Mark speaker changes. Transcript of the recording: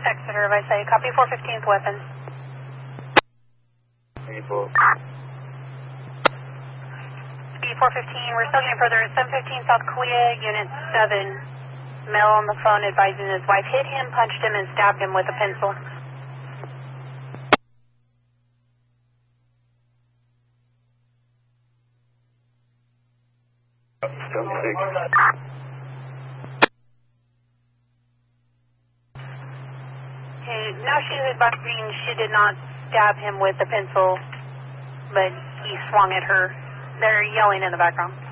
Speaker 1: Exeter, if I say, copy 415th weapon.
Speaker 2: 24.
Speaker 1: Speed 415, we're still getting further. 715 South Kauai, Unit 7. Male on the phone advising his wife hit him, punched him, and stabbed him with a pencil. Okay, now she's advising she did not stab him with a pencil, but he swung at her. They're yelling in the background.